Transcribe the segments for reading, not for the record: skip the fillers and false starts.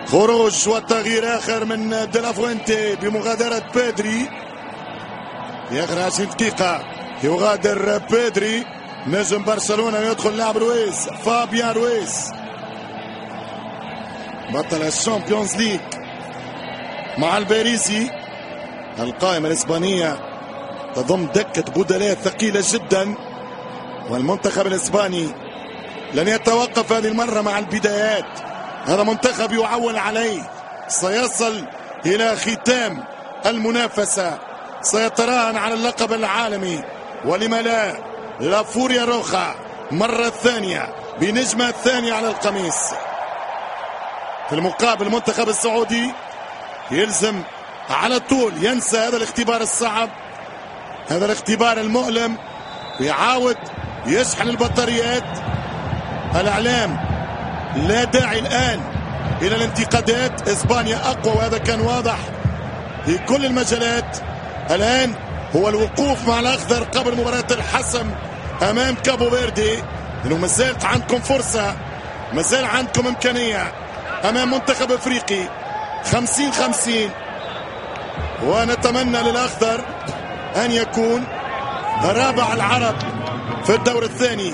خروج والتغيير آخر من ديلافوينتي بمغادرة بيدري. في آخر 20 دقيقة يغادر بيدري نجم برشلونة ويدخل لاعب رويز، فابيان رويز بطل الشامبيونز ليج مع الباريسي. القائمة الإسبانية تضم دكة بدلاء ثقيلة جدا، والمنتخب الإسباني لن يتوقف هذه المرة مع البدايات. هذا منتخب يعول عليه، سيصل إلى ختام المنافسة، سيتراهن على اللقب العالمي، ولما لا، لا فوريا روخا مرة ثانية بنجمة ثانية على القميص. في المقابل المنتخب السعودي يلزم على طول ينسى هذا الاختبار الصعب، هذا الاختبار المؤلم، ويعاود يشحن البطاريات. الإعلام لا داعي الآن إلى الانتقادات، إسبانيا أقوى وهذا كان واضح في كل المجالات. الآن هو الوقوف مع الأخضر قبل مباراة الحسم أمام كابو فيردي، لأنه مازالت عندكم فرصة، مازال عندكم إمكانية أمام منتخب أفريقي 50-50. ونتمنى للأخضر أن يكون رابع العرب في الدور الثاني.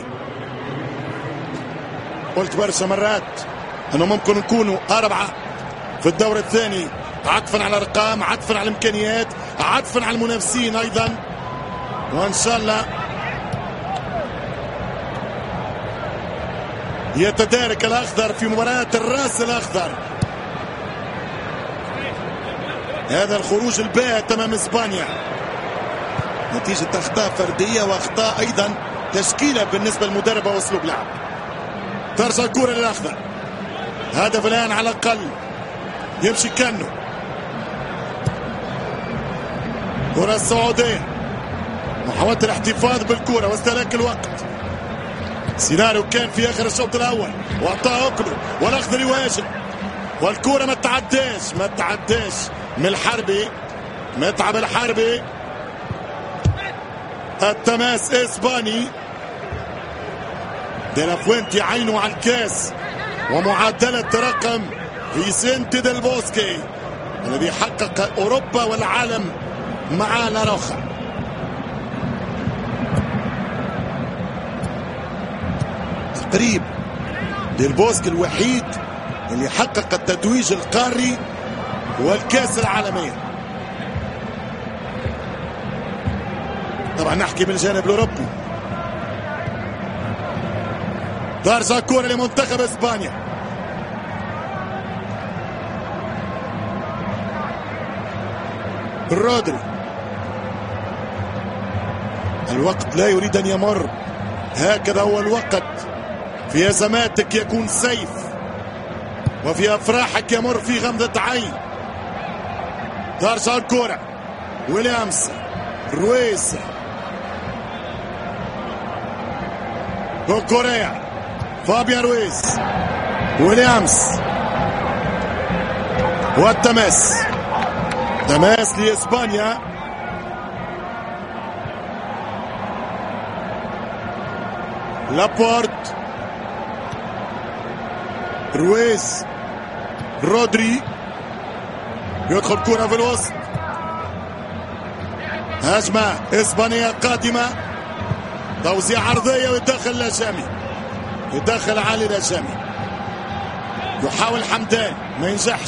قلت برشا مرات أنه ممكن نكونوا أربعة في الدور الثاني، عطفا على الأرقام، عطفا على الإمكانيات، عطفا على المنافسين أيضا. وإن شاء الله يتدارك الأخضر في مباراة الرأس الأخضر. هذا الخروج الباهت أمام إسبانيا نتيجة أخطاء فردية وأخطاء أيضا تشكيلة بالنسبة للمدرب وأسلوب لعب. ترجع الكرة للأخضر، هدف الآن على الأقل يمشي كانو. كرة السعودية، محاولة الاحتفاظ بالكرة واستهلاك الوقت. سيناريو كان في آخر الشوط الأول وأعطاه أوكلو، والأخضر يواجه والكرة ما تعداش من الحربي، متعب الحربي. التماس إسباني، ديلافوينتي عينه على الكاس ومعادلة رقم فيسنتي ديل بوسكي الذي حقق أوروبا والعالم مع لاروخا. قريب ديل بوسكي الوحيد اللي حقق التتويج القاري والكاس العالمية. طبعا نحكي بالجانب الأوروبي. ترجع كرة لمنتخب اسبانيا، رودري. الوقت لا يريد ان يمر، هكذا هو الوقت. في ازماتك يكون سيف، وفي افراحك يمر في غمضة عين. ترجع الكرة ويليامز، رويز، كوريا، فابيان رويز، ويليامز، والتماس، تماس لإسبانيا. لابورت، رويز، رودري، يدخل كرة في الوسط. هجمة إسبانية قادمة، توزيع عرضية ويدخل لاشامي، يدخل علي لاشامي، يحاول حمدان ما ينجحش.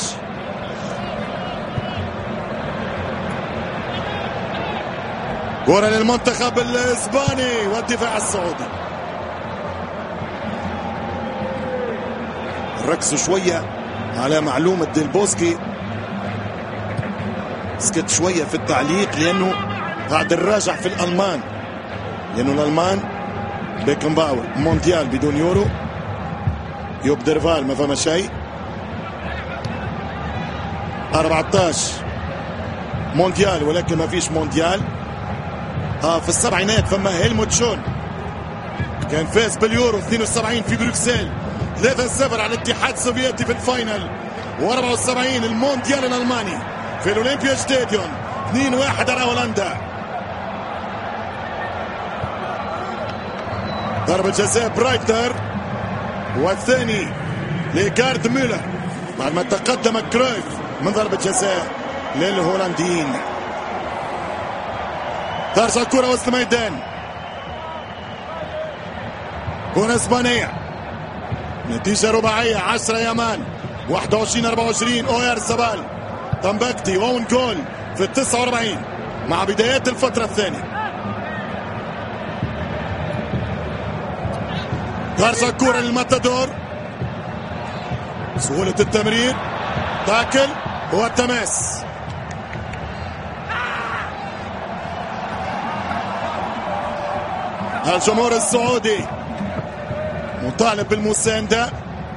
كرة للمنتخب الإسباني والدفاع السعودي. ركزوا شوية على معلومة ديل بوسكي، سكت شوية في التعليق لأنه قاعد نراجع في الألمان، لأنه الألمان بيكن باور مونديال بدون يورو، يوب ديرفال ما فما شيء، 14 مونديال ولكن ما فيش مونديال. في السبعينات فما هيلموت شون كان فاز باليورو 72 في بروكسل 3-0 على الاتحاد السوفيتي في الفاينل، و74 المونديال الألماني في الأولمبيا ستاديون 2-1 على هولندا. ضربة جزاء برايتنر والثاني لجارد ميلر. بعد ما تقدم كرويف من ضربة جزاء للهولنديين. ترجع الكرة وسط الميدان، كرة اسبانية، نتيجة رباعية 10 يامان 21-24. اوير زبال تنبكتي اون جول في 49 مع بدايات الفترة الثانية. ترجع الكرة للماتادور، سهولة التمرير، تاكل والتماس. الجمهور السعودي مطالب بالمساندة.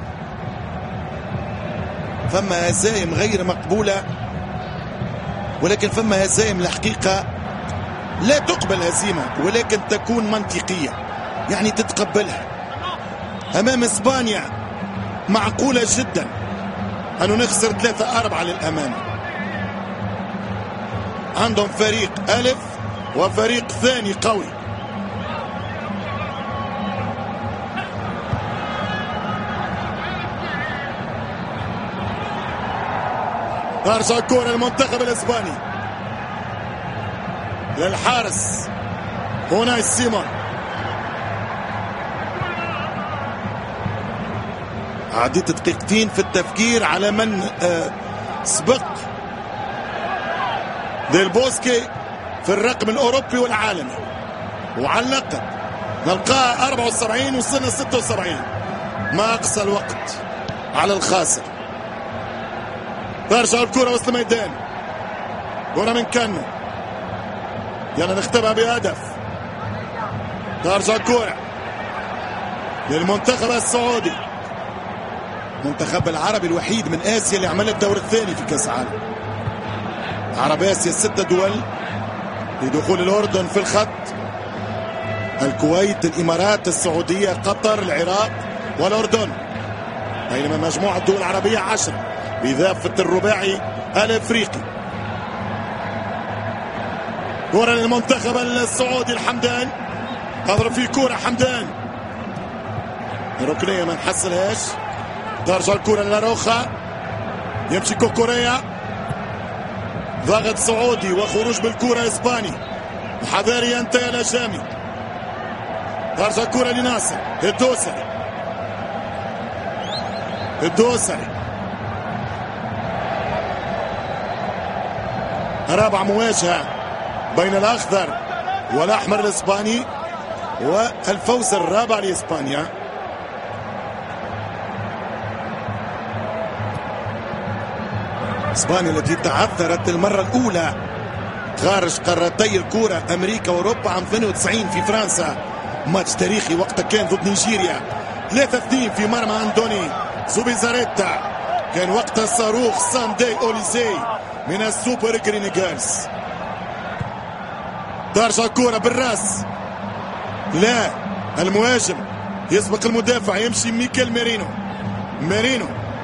فما هزائم غير مقبولة، ولكن فما هزائم الحقيقة لا تقبل هزيمة ولكن تكون منطقية، يعني تتقبلها. أمام إسبانيا معقولة جدا أنه نخسر 3-4 للأمام. عندهم فريق ألف وفريق ثاني قوي. ترجع الكرة للمنتخب الإسباني، للحارس هوناي سيمون. عديت دقيقتين في التفكير على من سبق ديل بوسكي في الرقم الأوروبي والعالمي وعلى اللقب. نلقاه 74 وصلنا 76، ما أقصى الوقت على الخاسر. ترجع الكرة وسط الميدان، كرة من كانو، يلا نختمها بهدف. ترجع الكرة للمنتخب السعودي، المنتخب العربي الوحيد من آسيا اللي عمل الدور الثاني في كأس العالم. عرب آسيا 6 دول لدخول الأردن في الخط، الكويت، الإمارات، السعودية، قطر، العراق والأردن، بينما مجموعة الدول العربية 10 بإضافة الرباعي الأفريقي. كرة للمنتخب السعودي، الحمدان اضرب في كرة حمدان، ركنية ما نحصلهاش. ترجع الكرة للاروخا، يمشي كوكوريا، ضغط سعودي وخروج بالكرة اسباني، حذاري انت يا لجامي. ترجع الكرة لناصر الدوسري، الدوسري رابع مواجهة بين الأخضر والأحمر الإسباني، والفوز الرابع لإسبانيا. إسبانيا التي تعثرت المرة الأولى خارج قارتي الكرة أمريكا وأوروبا عام 92 في فرنسا، ماتش تاريخي وقتها كان ضد نيجيريا 3-2 في مرمى أندوني زوبيزاريتا، كان وقتها صاروخ ساندي أوليزي من السوبر جرين جيرلز. ترجع الكرة بالراس، لا المهاجم يسبق المدافع، يمشي ميكيل ميرينو، ميرينو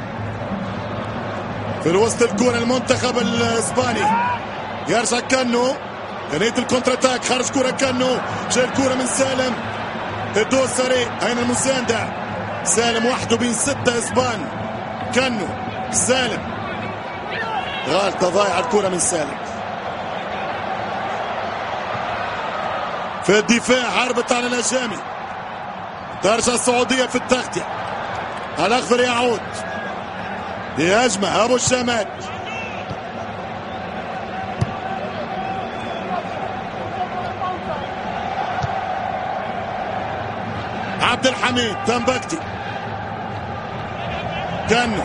في الوسط. الكرة المنتخب الاسباني، يرجع كانو، ثانية الكونتر اتاك، خرج كرة كانو، جاء الكرة من سالم الدوسري. اين المساندة؟ سالم وحده بين 6 اسبان، كانو سالم، غلطة ضايعة الكرة من سالم في الدفاع، هربت على الأجامي. ترجع السعودية في التغطية، الأخضر يعود لهجمة أبو الشامات، عبد الحميد تنبكتي، كانو،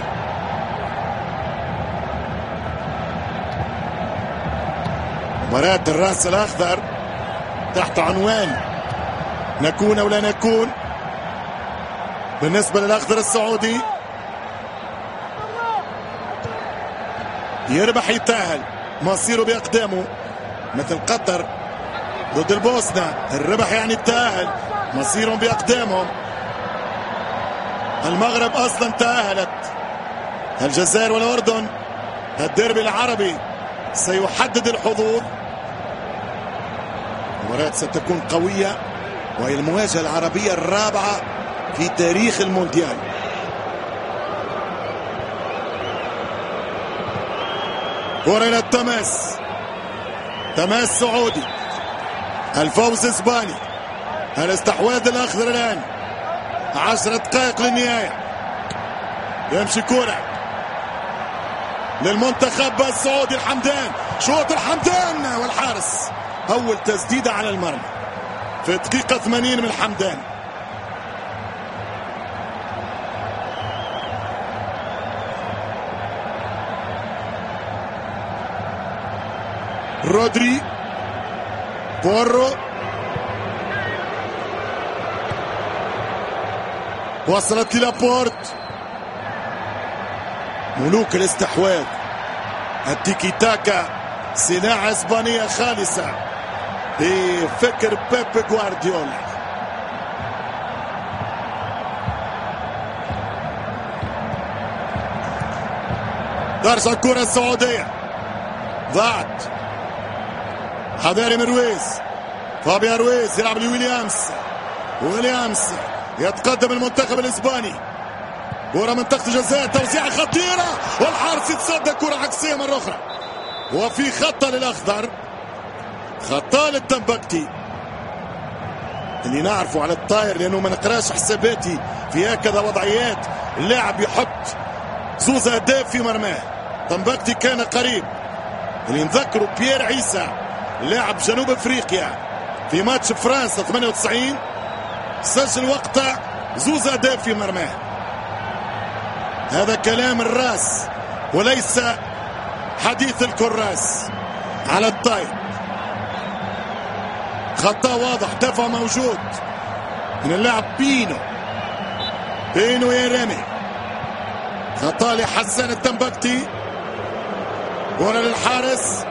مباراة الراس الأخضر تحت عنوان نكون أو لا نكون. بالنسبة للأخضر السعودي يربح يتأهل، مصيره بأقدامه مثل قطر ضد البوسنة، الربح يعني التأهل، مصيرهم بأقدامهم. المغرب أصلا تأهلت، الجزائر والأردن، الديربي العربي سيحدد الحظوظ. المباراة ستكون قوية، وهي المواجهة العربية الرابعة في تاريخ المونديال. كرة إلى التماس، تماس سعودي، الفوز اسباني، الاستحواذ الاخضر الان. 10 دقائق للنهايه. يمشي كرة للمنتخب السعودي. الحمدان، شوط الحمدان والحارس. اول تسديده على المرمى في دقيقه 80 من الحمدان. رودري، بورو، وصلت الى بورت. ملوك الاستحواذ، التيكي تاكا، صناعة اسبانية خالصة بفكر بيب جوارديولا. ترجع الكرة السعودية، ضاعت. حذاري من رويز، فابيان رويز يلعب لويليامز. ويليامز يتقدم المنتخب الاسباني. كرة منطقة الجزاء، توزيعة خطيرة والحارس يتصدى. كرة عكسية مرة أخرى وفي خطة للأخضر، خطة للتنبكتي اللي نعرفه على الطاير، لأنه ما نقراش حساباتي في هكذا وضعيات. اللاعب يحط زوز أهداف في مرماه. تنبكتي كان قريب. اللي نذكره بيير عيسى، لاعب جنوب أفريقيا، في ماتش فرنسا 98 سجل وقتها زوز أهداف في مرماه. هذا كلام الراس وليس حديث الكراس على الطاير. خطأ واضح، دفع موجود من اللاعب بينو يرمي. خطأ لحسن التنبكتي. كرة للحارس،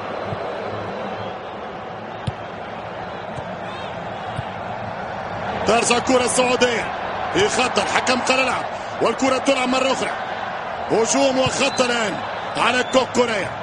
ترجع كرة السعودية في خطر. حكم قال العب والكرة تلعب مرة أخرى. هجوم وخط الآن على كوكوريا.